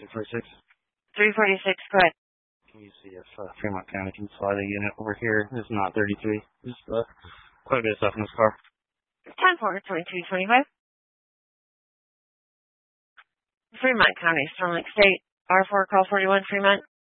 346. 346, go ahead. Can you see if Fremont County can slide a unit over here? It's not 33. Just quite a bit of stuff in this car. 10-4, 2225. Fremont County, Sterling State, R4, call 41, Fremont.